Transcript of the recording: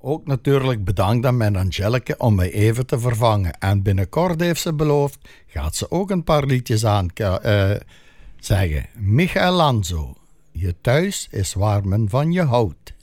ook natuurlijk bedankt aan mijn Angelique om mij even te vervangen. En binnenkort heeft ze beloofd, gaat ze ook een paar liedjes aan zeggen. Michael Lanzo, je thuis is waar men van je houdt.